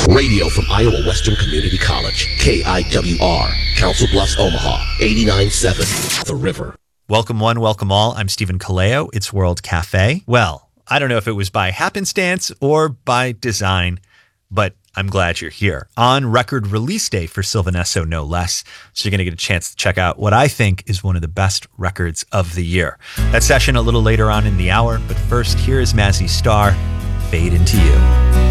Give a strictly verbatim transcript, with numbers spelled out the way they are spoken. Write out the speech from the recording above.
Radio from Iowa Western Community College, K I W R, Council Bluffs, Omaha, eighty-nine point seven, The River. Welcome one, welcome all. I'm Stephen Kaleo. It's World Cafe. Well, I don't know if it was by happenstance or by design, but I'm glad you're here on record release day for Sylvan Esso, no less. So you're going to get a chance to check out what I think is one of the best records of the year. That session a little later on in the hour, but first, here is Mazzy Star, Fade Into You.